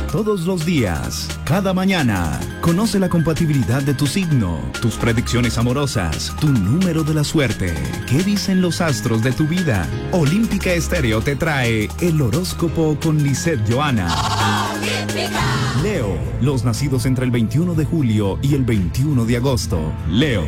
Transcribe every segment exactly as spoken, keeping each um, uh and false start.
Todos los días, cada mañana, conoce la compatibilidad de tu signo, tus predicciones amorosas, tu número de la suerte. ¿Qué dicen los astros de tu vida? Olímpica Estéreo te trae el horóscopo con Lisette Johanna. Olímpica. Leo, los nacidos entre el veintiuno de julio y el veintiuno de agosto. Leo.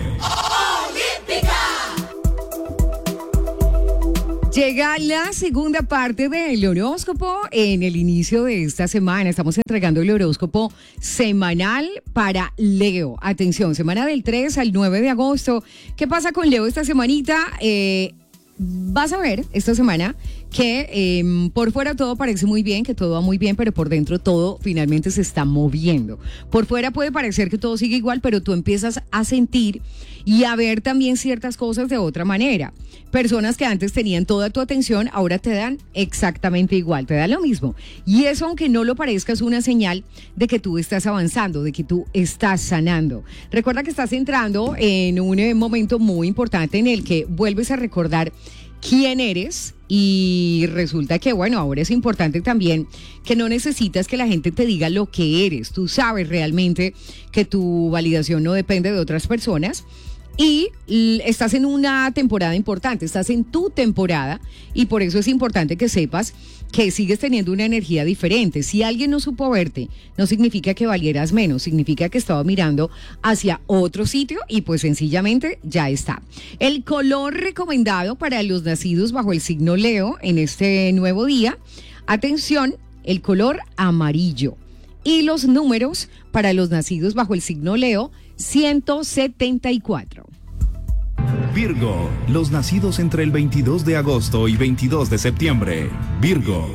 Llega la segunda parte del horóscopo en el inicio de esta semana. Estamos entregando el horóscopo semanal para Leo. Atención, semana del tres al nueve de agosto. ¿Qué pasa con Leo esta semanita? Eh, vas a ver esta semana que eh, por fuera todo parece muy bien, que todo va muy bien, pero por dentro todo finalmente se está moviendo. Por fuera puede parecer que todo sigue igual, pero tú empiezas a sentir y a ver también ciertas cosas de otra manera. Personas que antes tenían toda tu atención, ahora te dan exactamente igual, te dan lo mismo. Y eso, aunque no lo parezca, es una señal de que tú estás avanzando, de que tú estás sanando. Recuerda que estás entrando en un eh, momento muy importante en el que vuelves a recordar quién eres, y resulta que, bueno, ahora es importante también que no necesitas que la gente te diga lo que eres. Tú sabes realmente que tu validación no depende de otras personas. Y estás en una temporada importante, estás en tu temporada, y por eso es importante que sepas que sigues teniendo una energía diferente. Si alguien no supo verte, no significa que valieras menos, significa que estaba mirando hacia otro sitio y pues sencillamente ya está. El color recomendado para los nacidos bajo el signo Leo en este nuevo día, atención, el color amarillo. Y los números para los nacidos bajo el signo Leo, ciento setenta y cuatro. Virgo, los nacidos entre el veintidós de agosto y veintidós de septiembre. Virgo.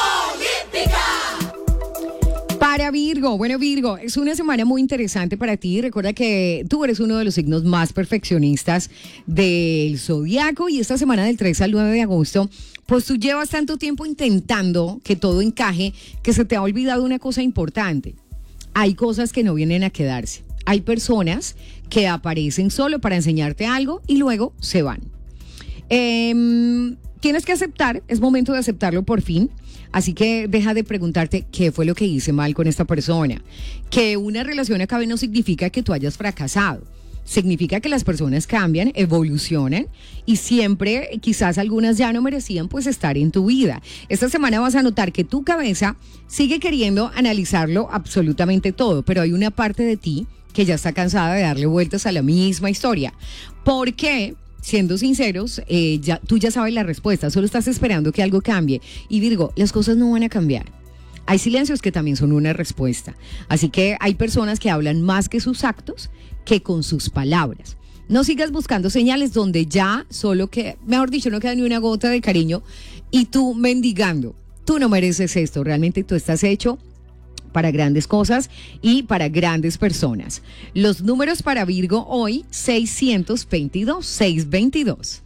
Para Virgo, bueno Virgo, es una semana muy interesante para ti. Recuerda que tú eres uno de los signos más perfeccionistas del zodiaco, y esta semana del tres al nueve de agosto, pues tú llevas tanto tiempo intentando que todo encaje que se te ha olvidado una cosa importante. Hay cosas que no vienen a quedarse. Hay personas que aparecen solo para enseñarte algo y luego se van. Eh, tienes que aceptar, es momento de aceptarlo por fin. Así que deja de preguntarte qué fue lo que hice mal con esta persona. Que una relación acabe no significa que tú hayas fracasado. Significa que las personas cambian, evolucionan, y siempre quizás algunas ya no merecían pues estar en tu vida. Esta semana vas a notar que tu cabeza sigue queriendo analizarlo absolutamente todo, pero hay una parte de ti que ya está cansada de darle vueltas a la misma historia. ¿Por qué? Siendo sinceros, eh, ya, tú ya sabes la respuesta, solo estás esperando que algo cambie. Y Virgo, las cosas no van a cambiar. Hay silencios que también son una respuesta. Así que hay personas que hablan más que sus actos que con sus palabras. No sigas buscando señales donde ya solo que, mejor dicho, no queda ni una gota de cariño, y tú mendigando. Tú no mereces esto, realmente tú estás hecho para grandes cosas y para grandes personas. Los números para Virgo hoy, seiscientos veintidós, seiscientos veintidós.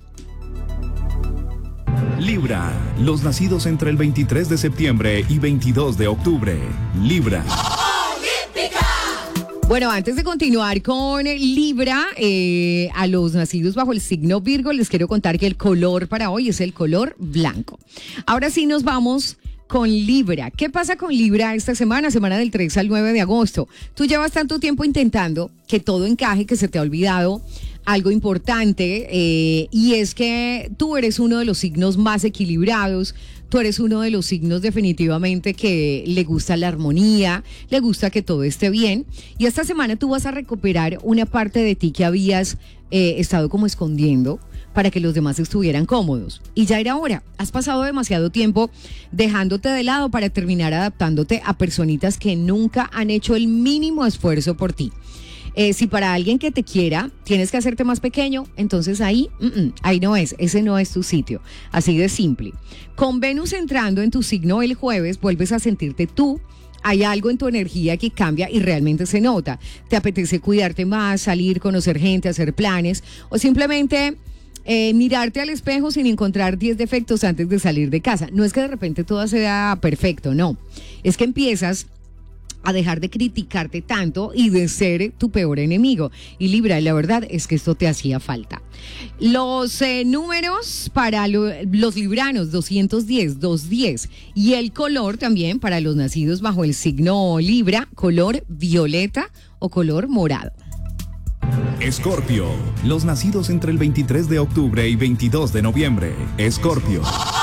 Libra, los nacidos entre el veintitrés de septiembre y veintidós de octubre. Libra. Bueno, antes de continuar con Libra, eh, a los nacidos bajo el signo Virgo, les quiero contar que el color para hoy es el color blanco. Ahora sí nos vamos con Libra. ¿Qué pasa con Libra esta semana? Semana del tres al nueve de agosto. Tú llevas tanto tiempo intentando que todo encaje que se te ha olvidado algo importante, eh, y es que tú eres uno de los signos más equilibrados. Tú eres uno de los signos definitivamente que le gusta la armonía, le gusta que todo esté bien. Y esta semana tú vas a recuperar una parte de ti que habías eh, estado como escondiendo para que los demás estuvieran cómodos. Y ya era hora. Has pasado demasiado tiempo dejándote de lado para terminar adaptándote a personitas que nunca han hecho el mínimo esfuerzo por ti. Eh, si para alguien que te quiera tienes que hacerte más pequeño, entonces ahí, mm, ahí no es, ese no es tu sitio. Así de simple. Con Venus entrando en tu signo el jueves, vuelves a sentirte tú. Hay algo en tu energía que cambia y realmente se nota. Te apetece cuidarte más, salir, conocer gente, hacer planes, o simplemente eh, mirarte al espejo sin encontrar diez defectos antes de salir de casa. No es que de repente todo sea perfecto, no. Es que empiezas a dejar de criticarte tanto y de ser tu peor enemigo. Y Libra, la verdad es que esto te hacía falta. Los eh, números para lo, los libranos, doscientos diez, doscientos diez. Y el color también para los nacidos bajo el signo Libra, color violeta o color morado. Escorpio, los nacidos entre el veintitrés de octubre y veintidós de noviembre. Escorpio.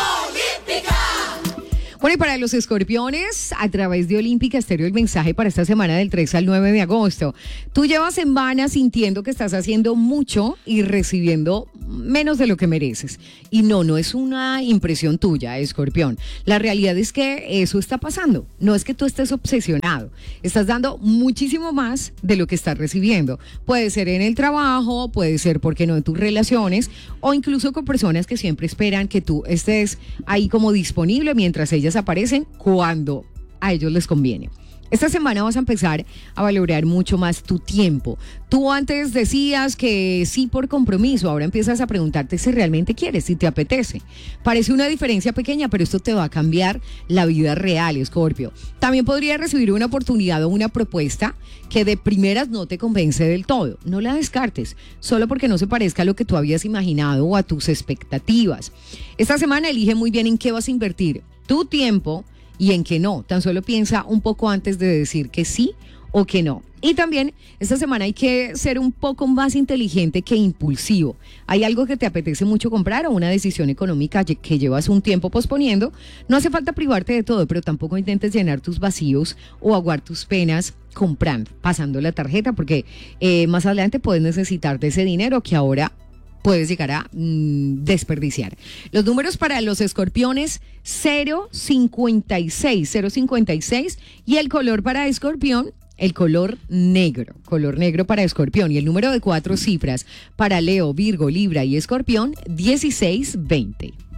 Bueno, y para los escorpiones, a través de Olímpica Estéreo, el mensaje para esta semana del tres al nueve de agosto. Tú llevas semanas sintiendo que estás haciendo mucho y recibiendo menos de lo que mereces. Y no, no es una impresión tuya, escorpión. La realidad es que eso está pasando. No es que tú estés obsesionado. Estás dando muchísimo más de lo que estás recibiendo. Puede ser en el trabajo, puede ser, ¿por qué no?, en tus relaciones, o incluso con personas que siempre esperan que tú estés ahí como disponible mientras ellas aparecen cuando a ellos les conviene. Esta semana vas a empezar a valorar mucho más tu tiempo. Tú antes decías que sí por compromiso, ahora empiezas a preguntarte si realmente quieres, si te apetece. Parece una diferencia pequeña, pero esto te va a cambiar la vida real, Escorpio. También podrías recibir una oportunidad o una propuesta que de primeras no te convence del todo. No la descartes, solo porque no se parezca a lo que tú habías imaginado o a tus expectativas. Esta semana elige muy bien en qué vas a invertir tu tiempo y en que no. Tan solo piensa un poco antes de decir que sí o que no. Y también esta semana hay que ser un poco más inteligente que impulsivo. ¿Hay algo que te apetece mucho comprar o una decisión económica que llevas un tiempo posponiendo? No hace falta privarte de todo, pero tampoco intentes llenar tus vacíos o aguar tus penas comprando, pasando la tarjeta, porque eh, más adelante puedes necesitar de ese dinero que ahora puedes llegar a mmm, desperdiciar. Los números para los escorpiones, cero cincuenta y seis, cero cincuenta y seis, y el color para escorpión, el color negro, color negro para escorpión, y el número de cuatro cifras para Leo, Virgo, Libra y escorpión, dieciséis veinte.